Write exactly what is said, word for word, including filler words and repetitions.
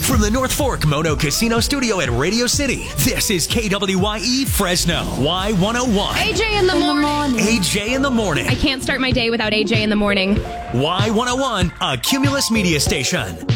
From the North Fork Mono Casino Studio at Radio City, this is K W Y E Fresno, Y one oh one. A J in the morning. A J in the morning. I can't start my day without A J in the morning. Y one oh one, a Cumulus Media Station.